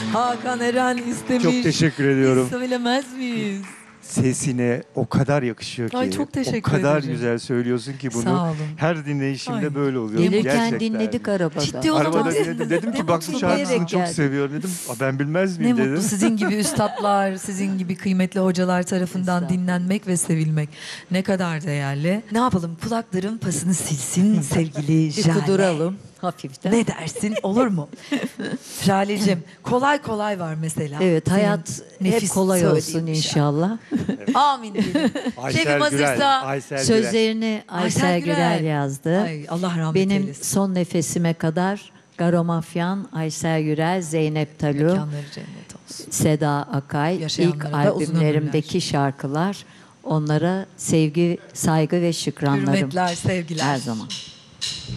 Hakan Eren istemiş. Çok teşekkür ediyorum. Biz söylemez miyiz? Sesine o kadar yakışıyor ki. Ay, çok teşekkür O kadar ederim. güzel söylüyorsun ki bunu. Sağ olun. Her dinleyişimde Ay. böyle oluyor. Gelirken Gerçekten. dinledik arabada. Ciddi olamaz. Arabada dinledim. Dedim Ne ki bak bu mutlu şarkısını diyerek çok geldim. seviyorum dedim. Ben bilmez Ne miyim dedim. mutlu sizin gibi üstadlar, sizin gibi kıymetli hocalar tarafından Estağfurullah. dinlenmek ve sevilmek. Ne kadar değerli. Ne yapalım? Kulakların pasını silsin sevgili Bir Jale. kuduralım hafiften. Ne dersin? Olur mu? Jale'cim kolay kolay var mesela. Evet, Senin hayat hep nefis kolay söylediğin olsun bir şey. inşallah. Amin diyelim. Şefim hazırsa. Aysel Gürel. Sözlerini Aysel Gürel yazdı. Ay, Allah rahmet Benim eylesin. son nefesime kadar Garo Mafyan, Aysel Gürel, Zeynep Talu, Mekanları cennet olsun. Seda Akay, Yaşayanlara ilk da uzun albümlerimdeki şarkılar. Onlara sevgi, saygı ve şükranlarım. Hürmetler, sevgiler. Her zaman.